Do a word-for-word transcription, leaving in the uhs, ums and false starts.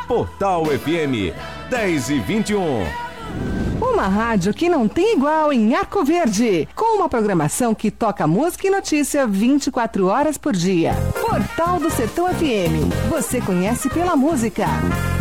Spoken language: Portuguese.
Portal F M dez e vinte e um. Uma rádio que não tem igual em Arco Verde, com uma programação que toca música e notícia vinte e quatro horas por dia. Portal do Sertão F M. Você conhece pela música.